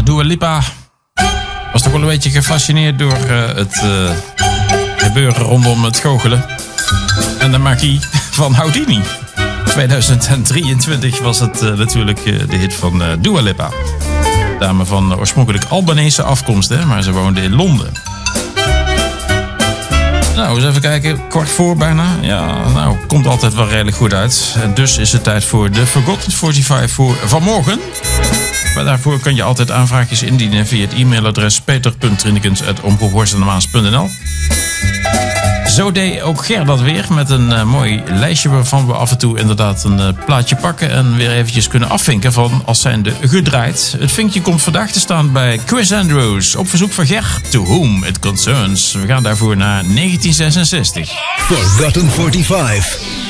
Dua Lipa was toch wel een beetje gefascineerd door het gebeuren rondom het goochelen. En de magie van Houdini. 2023 was het natuurlijk de hit van Dua Lipa. Dame van oorspronkelijk Albanese afkomst, hè, maar ze woonde in Londen. Nou, eens even kijken. Kwart voor bijna. Ja, nou, komt altijd wel redelijk goed uit. En dus is het tijd voor de Forgotten 45 voor vanmorgen. Maar daarvoor kan je altijd aanvraagjes indienen via het e-mailadres peter.trinikens@omroephoorstendemaas.nl. Zo deed ook Ger dat weer met een mooi lijstje waarvan we af en toe inderdaad een plaatje pakken en weer eventjes kunnen afvinken van als zijnde gedraaid. Het vinkje komt vandaag te staan bij Chris Andrews op verzoek van Ger, To Whom It Concerns. We gaan daarvoor naar 1966. Forgotten 45.